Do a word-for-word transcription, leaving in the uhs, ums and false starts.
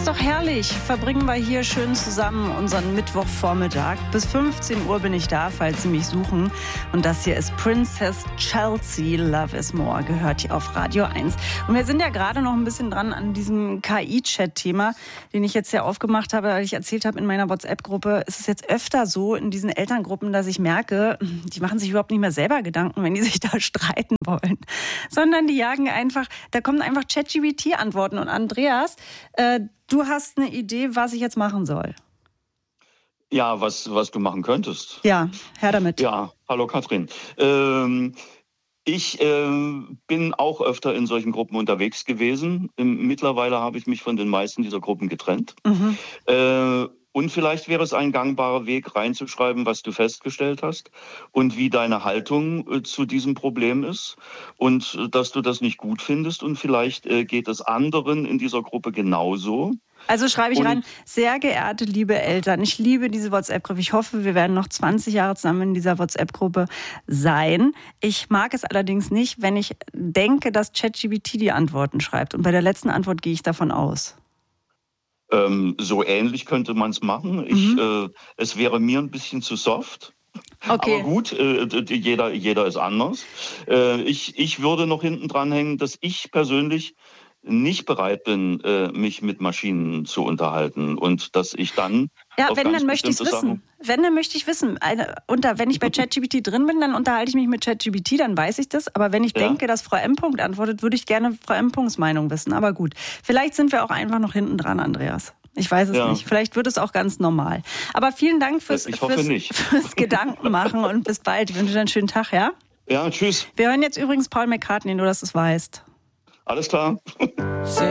ist doch herrlich. Verbringen wir hier schön zusammen unseren Mittwochvormittag. Bis fünfzehn Uhr bin ich da, falls Sie mich suchen. Und das hier ist Princess Chelsea, Love is More, gehört hier auf Radio eins. Und wir sind ja gerade noch ein bisschen dran an diesem K I-Chat-Thema, den ich jetzt ja aufgemacht habe, weil ich erzählt habe in meiner WhatsApp-Gruppe. Es ist jetzt öfter so in diesen Elterngruppen, dass ich merke, die machen sich überhaupt nicht mehr selber Gedanken, wenn die sich da streiten wollen. Sondern die jagen einfach, da kommen einfach ChatGPT-Antworten. Und Andreas, äh, du hast eine Idee, was ich jetzt machen soll. Ja, was, was du machen könntest. Ja, her damit. Ja, hallo Katrin. Ähm, ich äh, bin auch öfter in solchen Gruppen unterwegs gewesen. Mittlerweile habe ich mich von den meisten dieser Gruppen getrennt. Mhm. Äh, Und vielleicht wäre es ein gangbarer Weg, reinzuschreiben, was du festgestellt hast und wie deine Haltung äh, zu diesem Problem ist und äh, dass du das nicht gut findest und vielleicht äh, geht es anderen in dieser Gruppe genauso. Also schreibe ich und rein, sehr geehrte liebe Eltern, ich liebe diese WhatsApp-Gruppe. Ich hoffe, wir werden noch zwanzig Jahre zusammen in dieser WhatsApp-Gruppe sein. Ich mag es allerdings nicht, wenn ich denke, dass ChatGPT die Antworten schreibt. Und bei der letzten Antwort gehe ich davon aus. Ähm, so ähnlich könnte man es machen. Ich, mhm. äh, es wäre mir ein bisschen zu soft. Okay. Aber gut, äh, jeder, jeder ist anders. Äh, ich, ich würde noch hinten dran hängen, dass ich persönlich nicht bereit bin, äh, mich mit Maschinen zu unterhalten und dass ich dann ja, auf wenn, ganz dann möchte ich es wissen. Wenn, dann möchte ich wissen. Eine, unter, wenn ich bei ChatGPT drin bin, dann unterhalte ich mich mit ChatGPT, dann weiß ich das. Aber wenn ich ja. denke, dass Frau M. antwortet, würde ich gerne Frau M. Meinung wissen. Aber gut, vielleicht sind wir auch einfach noch hinten dran, Andreas. Ich weiß es ja. nicht. Vielleicht wird es auch ganz normal. Aber vielen Dank fürs, ich hoffe fürs, nicht. fürs Gedankenmachen und bis bald. Ich wünsche dir einen schönen Tag, ja? Ja, tschüss. Wir hören jetzt übrigens Paul McCartney, nur dass du es weißt. Alles klar.